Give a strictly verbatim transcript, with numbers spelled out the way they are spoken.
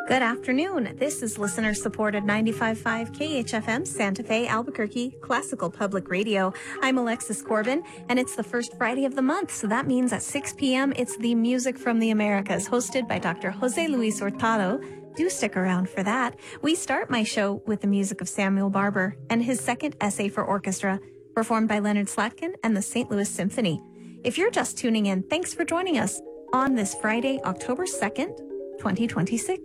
Good afternoon. This is listener-supported ninety-five point five K H F M, Santa Fe, Albuquerque, Classical Public Radio. I'm Alexis Corbin, and it's the first Friday of the month, so that means at six p.m. it's the Music from the Americas, hosted by Doctor Jose Luis Hurtado. Do stick around for that. We start my show with the music of Samuel Barber and his second essay for orchestra, performed by Leonard Slatkin and the Saint Louis Symphony. If you're just tuning in, thanks for joining us on this Friday, October second, twenty twenty-six.